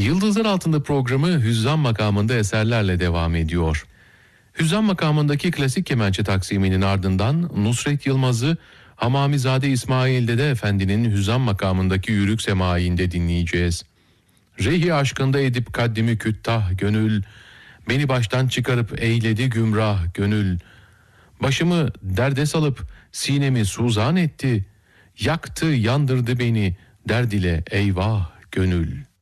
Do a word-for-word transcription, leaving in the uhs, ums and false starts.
Yıldızlar Altında programı Hüzzam makamında eserlerle devam ediyor. Hüzzam makamındaki klasik kemençe taksiminin ardından Nusret Yılmaz'ı Hamamizade İsmail Dede Efendi'nin Hüzzam makamındaki yürük semaiinde dinleyeceğiz. Rehi aşkında edip kaddimi küttah gönül, beni baştan çıkarıp eyledi gümrah gönül. Başımı derde salıp sinemi suzan etti, yaktı yandırdı beni derd ile eyvah gönül.